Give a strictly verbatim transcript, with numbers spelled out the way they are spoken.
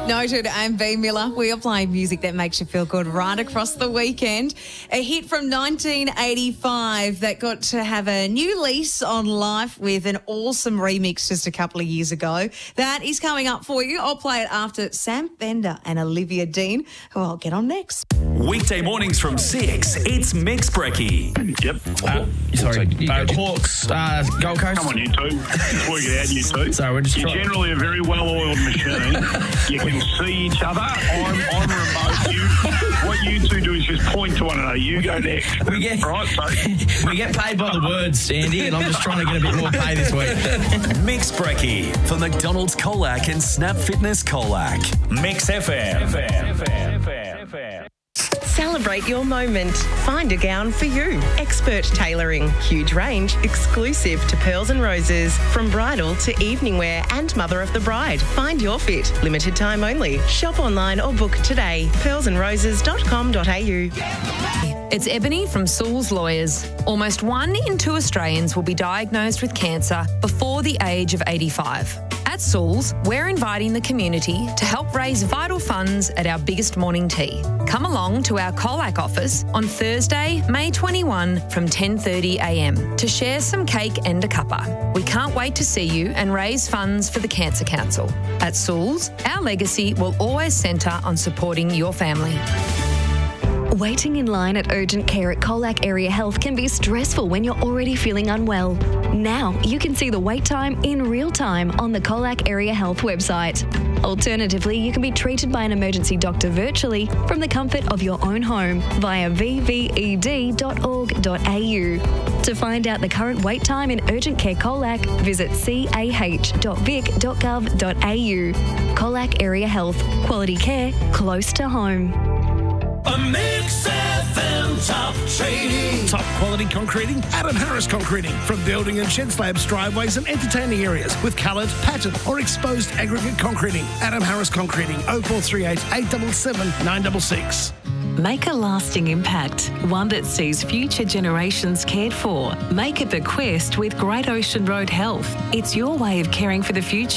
Noted and B Miller. We are playing music that makes you feel good right across the weekend. A hit from nineteen eighty-five that got to have a new lease on life with an awesome remix just a couple of years ago. That is coming up for you. I'll play it after Sam Bender and Olivia Dean, who I'll get on next. Weekday mornings from six, it's Mix Brekkie. Yep. Uh, sorry, uh, Hawks, uh, Gold Coast. Come on, you two. Just work it out, you two. Sorry, we're just You're trying. generally a very well-oiled machine. You can see each other. I'm, I'm remote. You, what you two do is just point to one another. You go next. We get, right, so. we get paid by the words, Andy, and I'm just trying to get a bit more pay this week. Mix Brekkie for McDonald's Colac and Snap Fitness Colac. Mix F M. F M. F M. F M. F M. Celebrate your moment. Find a gown for you. Expert tailoring. Huge range. Exclusive to Pearls and Roses. From bridal to evening wear and mother of the bride. Find your fit. Limited time only. Shop online or book today. pearls and roses dot com dot a u. It's Ebony from Sewell's Lawyers. Almost one in two Australians will be diagnosed with cancer before the age of eighty-five. At Sewell's, we're inviting the community to help raise vital funds at our biggest morning tea. Come along to our Colac office on Thursday, May twenty-first from ten thirty a m to share some cake and a cuppa. We can't wait to see you and raise funds for the Cancer Council. At Sewell's, our legacy will always centre on supporting your family. Waiting in line at urgent care at Colac Area Health can be stressful when you're already feeling unwell. Now you can see the wait time in real time on the Colac Area Health website. Alternatively, you can be treated by an emergency doctor virtually from the comfort of your own home via v v e d dot org dot a u. To find out the current wait time in urgent care Colac, visit c a h dot vic dot gov dot a u. Colac Area Health. Quality care close to home. A Mix F M top trading. Top quality concreting. Adam Harris Concreting. From building and shed slabs, driveways and entertaining areas with coloured, patterned or exposed aggregate concreting. Adam Harris Concreting. oh four three eight, eight seven seven, nine six six. Make a lasting impact, one that sees future generations cared for. Make a bequest with Great Ocean Road Health. It's your way of caring for the future.